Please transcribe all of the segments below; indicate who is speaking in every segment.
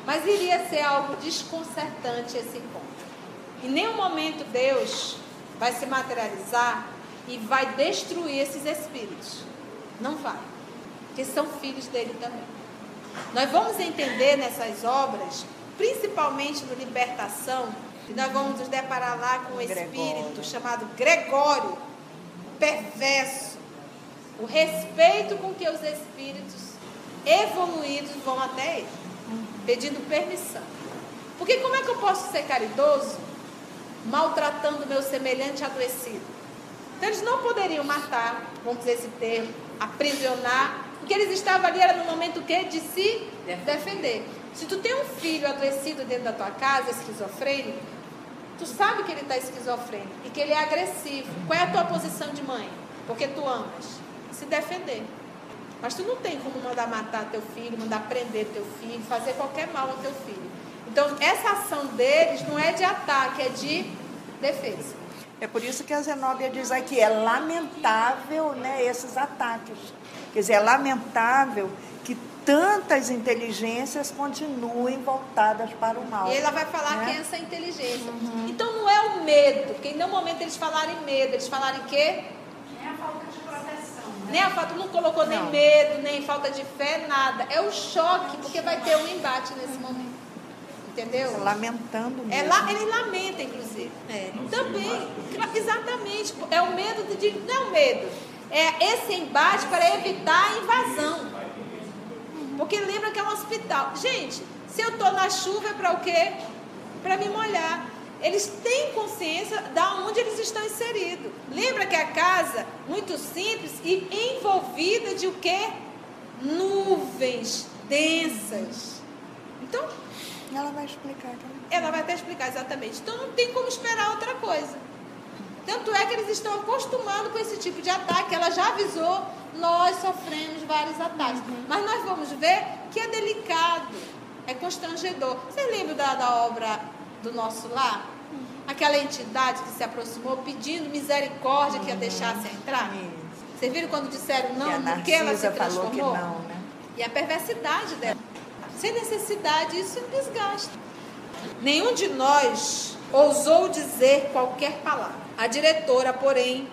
Speaker 1: Mas iria ser algo desconcertante esse encontro. Em nenhum momento Deus vai se materializar e vai destruir esses espíritos. Não vai. Porque são filhos dele também. Nós vamos entender nessas obras, principalmente no Libertação, que nós vamos nos deparar lá com um espírito chamado Gregório, perverso. O respeito com que os espíritos evoluídos vão até ele, pedindo permissão. Porque como é que eu posso ser caridoso maltratando o meu semelhante adoecido? Então eles não poderiam matar, vamos dizer esse termo, aprisionar, porque eles estavam ali, era no momento que de se defender. Se tu tem um filho adoecido dentro da tua casa, esquizofrênico, tu sabe que ele está esquizofrênico e que ele é agressivo. Qual é a tua posição de mãe? Porque tu amas. Se defender. Mas tu não tem como mandar matar teu filho, mandar prender teu filho, fazer qualquer mal ao teu filho. Então, essa ação deles não é de ataque, é de defesa.
Speaker 2: É por isso que a Zenóbia diz aqui, é lamentável, né, esses ataques. Quer dizer, é lamentável que tantas inteligências continuem voltadas para o mal.
Speaker 1: E ela vai falar, né, que é essa inteligência. Então, não é o medo, porque em nenhum momento eles falaram em medo, eles falaram em quê?
Speaker 3: Nem a falta de proteção. Né?
Speaker 1: Nem a falta, não colocou nem medo, nem falta de fé, nada. É o choque, porque vai ter um embate nesse momento. Entendeu?
Speaker 2: Lamentando mesmo.
Speaker 1: Ele lamenta, inclusive. Também, exatamente. É o medo não é o medo. É esse embate para evitar a invasão. Porque lembra que é um hospital. Gente, se eu estou na chuva é para o quê? Para me molhar. Eles têm consciência de onde eles estão inseridos. Lembra que a casa, muito simples e envolvida de o quê? Nuvens densas. Então,
Speaker 2: ela vai explicar também.
Speaker 1: Ela vai até explicar exatamente. Então não tem como esperar outra coisa. Tanto é que eles estão acostumados com esse tipo de ataque. Ela já avisou, nós sofremos vários ataques. Mas nós vamos ver que é delicado, é constrangedor. Você lembra da obra do Nosso Lar? Aquela entidade que se aproximou pedindo misericórdia que a deixasse entrar? Vocês viram quando disseram não, porque ela se transformou?
Speaker 2: Falou que não, né?
Speaker 1: E a perversidade dela. Sem necessidade, isso desgasta. Nenhum de nós ousou dizer qualquer palavra. A diretora, porém,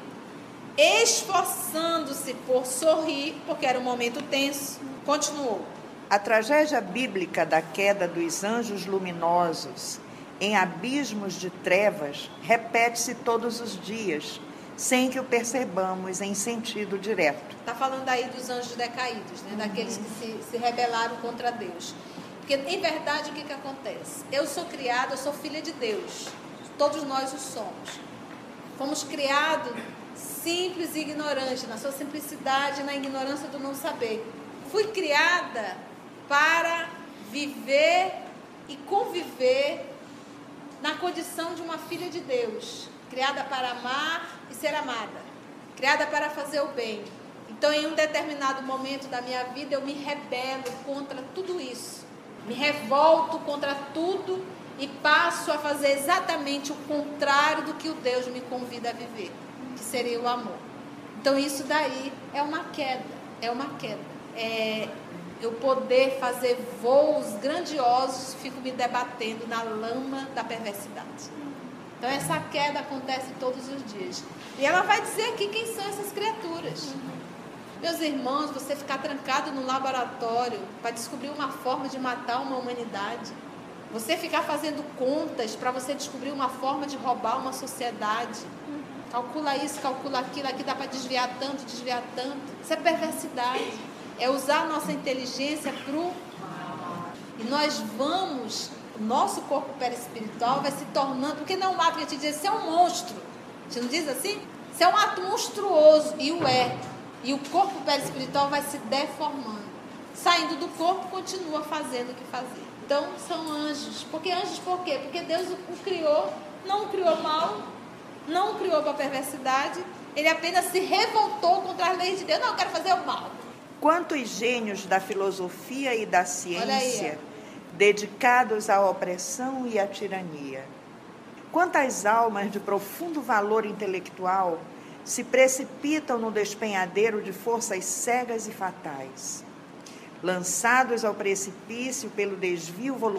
Speaker 1: esforçando-se por sorrir, porque era um momento tenso, continuou.
Speaker 2: A tragédia bíblica da queda dos anjos luminosos em abismos de trevas repete-se todos os dias, sem que o percebamos em sentido direto.
Speaker 1: Está falando aí dos anjos decaídos, né? Daqueles que se rebelaram contra Deus. Porque, em verdade, o que acontece? Eu sou criada, eu sou filha de Deus. Todos nós o somos. Fomos criados simples e ignorantes, na sua simplicidade e na ignorância do não saber. Fui criada para viver e conviver na condição de uma filha de Deus. Criada para amar e ser amada. Criada para fazer o bem. Então, em um determinado momento da minha vida, eu me rebelo contra tudo isso. Me revolto contra tudo e passo a fazer exatamente o contrário do que o Deus me convida a viver, que seria o amor. Então, isso daí é uma queda. É uma queda. Eu poder fazer voos grandiosos, fico me debatendo na lama da perversidade. Então, essa queda acontece todos os dias. E ela vai dizer aqui quem são essas criaturas. Meus irmãos, você ficar trancado no laboratório para descobrir uma forma de matar uma humanidade. Você ficar fazendo contas para você descobrir uma forma de roubar uma sociedade. Calcula isso, calcula aquilo, aqui dá para desviar tanto, desviar tanto. Isso é perversidade. É usar a nossa inteligência para o... E nós vamos... O nosso corpo perispiritual vai se tornando... Porque não é um ato que a gente diz, você é um monstro. A gente não diz assim? Isso é um ato monstruoso. E o é. E o corpo perispiritual vai se deformando. Saindo do corpo, continua fazendo o que fazia. Então, são anjos. Porque anjos por quê? Porque Deus o criou, não o criou mal, não o criou para a perversidade. Ele apenas se revoltou contra as leis de Deus. Não, eu quero fazer o mal.
Speaker 2: Quantos gênios da filosofia e da ciência dedicados à opressão e à tirania. Quantas almas de profundo valor intelectual se precipitam no despenhadeiro de forças cegas e fatais, lançados ao precipício pelo desvio voluntário